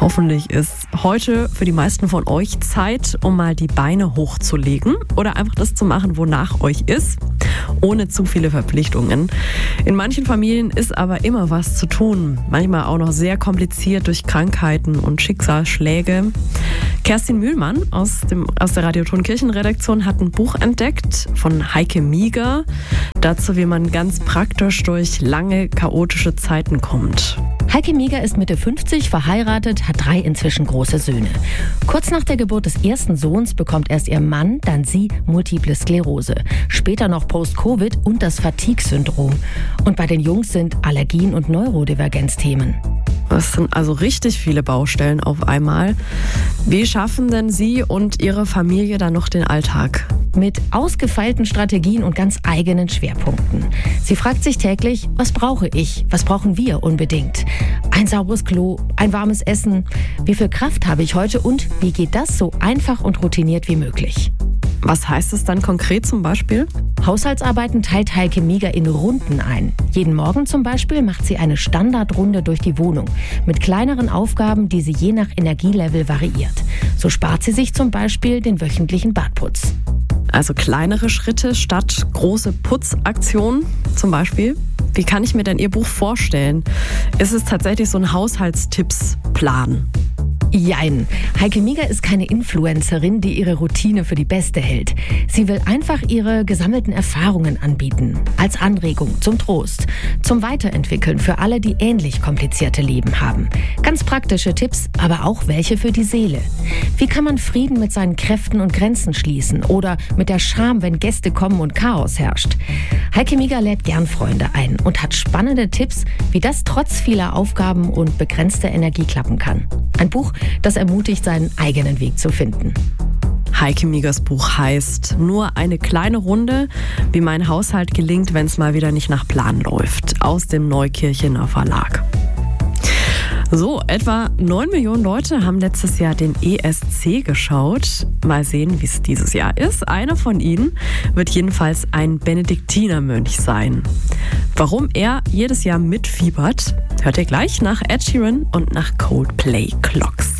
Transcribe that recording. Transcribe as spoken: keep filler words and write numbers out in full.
Hoffentlich ist heute für die meisten von euch Zeit, um mal die Beine hochzulegen oder einfach das zu machen, wonach euch ist, ohne zu viele Verpflichtungen. In manchen Familien ist aber immer was zu tun, manchmal auch noch sehr kompliziert durch Krankheiten und Schicksalsschläge. Kerstin Mühlmann aus, dem, aus der Radioton Kirchenredaktion hat ein Buch entdeckt von Heike Mieger, dazu, wie man ganz praktisch durch lange, chaotische Zeiten kommt. Heike Mieger ist Mitte fünfzig, verheiratet, hat drei inzwischen große Söhne. Kurz nach der Geburt des ersten Sohns bekommt erst ihr Mann, dann sie, Multiple Sklerose. Später noch Post-Covid und das Fatigue-Syndrom. Und bei den Jungs sind Allergien und Neurodivergenz Themen. Das sind also richtig viele Baustellen auf einmal. Wie schaffen denn Sie und Ihre Familie dann noch den Alltag? Mit ausgefeilten Strategien und ganz eigenen Schwerpunkten. Sie fragt sich täglich, was brauche ich, was brauchen wir unbedingt? Ein sauberes Klo, ein warmes Essen, wie viel Kraft habe ich heute und wie geht das so einfach und routiniert wie möglich? Was heißt es dann konkret zum Beispiel? Haushaltsarbeiten teilt Heike Mieger in Runden ein. Jeden Morgen zum Beispiel macht sie eine Standardrunde durch die Wohnung mit kleineren Aufgaben, die sie je nach Energielevel variiert. So spart sie sich zum Beispiel den wöchentlichen Badputz. Also kleinere Schritte statt große Putzaktionen zum Beispiel. Wie kann ich mir denn Ihr Buch vorstellen? Ist es tatsächlich so ein Haushaltstippsplan? Jein. Heike Mieger ist keine Influencerin, die ihre Routine für die beste hält. Sie will einfach ihre gesammelten Erfahrungen anbieten. Als Anregung, zum Trost, zum Weiterentwickeln für alle, die ähnlich komplizierte Leben haben. Ganz praktische Tipps, aber auch welche für die Seele. Wie kann man Frieden mit seinen Kräften und Grenzen schließen oder mit der Scham, wenn Gäste kommen und Chaos herrscht? Heike Mieger lädt gern Freunde ein und hat spannende Tipps, wie das trotz vieler Aufgaben und begrenzter Energie klappen kann. Ein Buch, das ermutigt, seinen eigenen Weg zu finden. Heike Miegers Buch heißt Nur eine kleine Runde, wie mein Haushalt gelingt, wenn es mal wieder nicht nach Plan läuft, aus dem Neukirchener Verlag. So, etwa neun Millionen Leute haben letztes Jahr den E S C geschaut. Mal sehen, wie es dieses Jahr ist. Einer von ihnen wird jedenfalls ein Benediktinermönch sein. Warum er jedes Jahr mitfiebert, hört ihr gleich nach Ed Sheeran und nach Coldplay Clocks.